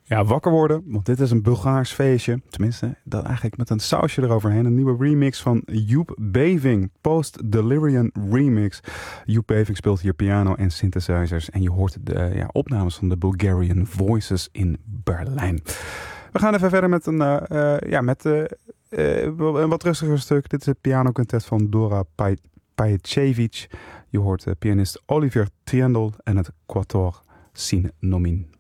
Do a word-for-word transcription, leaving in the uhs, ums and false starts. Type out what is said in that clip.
Ja, wakker worden, want dit is een Bulgaars feestje. Tenminste, dat eigenlijk met een sausje eroverheen. Een nieuwe remix van Joep Beving. Post Delirium Remix. Joep Beving speelt hier piano en synthesizers. En je hoort de ja, opnames van de Bulgarian Voices in Berlijn. We gaan even verder met een, uh, uh, ja, met, uh, uh, een wat rustiger stuk. Dit is het pianoquintet van Dora Pajcevic. Je hoort uh, pianist Olivier Triendl en het Quatuor Sin Nomin.